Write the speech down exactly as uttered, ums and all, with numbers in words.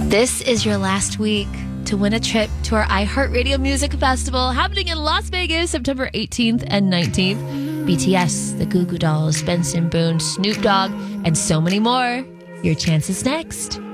This is your last week to win a trip to our iHeartRadio Music Festival happening in Las Vegas, September eighteenth and nineteenth. B T S, the Goo Goo Dolls, Benson Boone, Snoop Dogg, and so many more. Your chance is next.